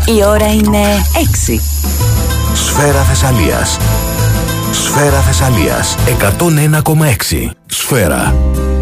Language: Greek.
Η ώρα είναι 6. Σφαίρα Θεσσαλίας. Σφαίρα Θεσσαλίας. 101,6. Σφαίρα.